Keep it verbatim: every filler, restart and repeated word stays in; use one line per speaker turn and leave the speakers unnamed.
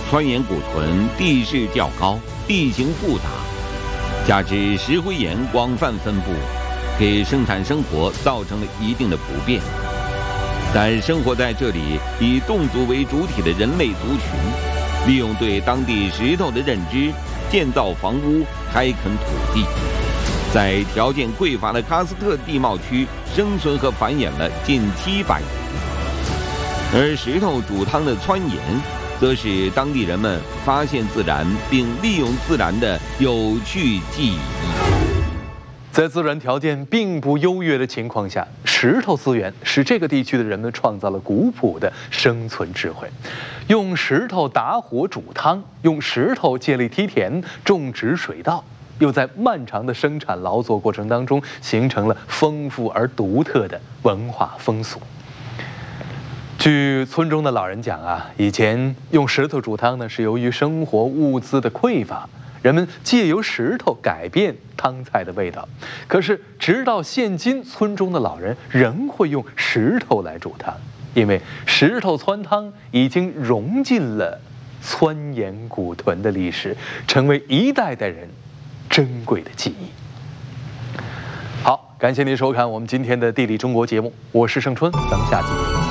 川盐古屯地势较高，地形复杂，加之石灰岩广泛分布，给生产生活造成了一定的不便。但生活在这里以侗族为主体的人类族群，利用对当地石头的认知，建造房屋，开垦土地，在条件匮乏的喀斯特地貌区生存和繁衍了近七百年。而石头煮汤的汆盐，则是当地人们发现自然并利用自然的有趣记忆。
在自然条件并不优越的情况下，石头资源使这个地区的人们创造了古朴的生存智慧。用石头打火煮汤，用石头建立梯田、种植水稻，又在漫长的生产劳作过程当中形成了丰富而独特的文化风俗。据村中的老人讲啊，以前用石头煮汤呢，是由于生活物资的匮乏，人们借由石头改变汤菜的味道。可是直到现今，村中的老人仍会用石头来煮汤，因为石头汆汤已经融进了汆盐古屯的历史，成为一代代人珍贵的记忆。好，感谢您收看我们今天的《地理中国》节目，我是盛春，咱们下期见。